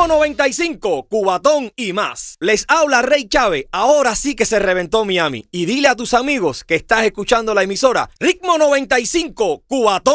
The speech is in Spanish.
Ritmo 95, Cubatón y más. Les habla Rey Chávez. Ahora sí que se reventó Miami. Y dile a tus amigos que estás escuchando la emisora Ritmo 95, Cubatón.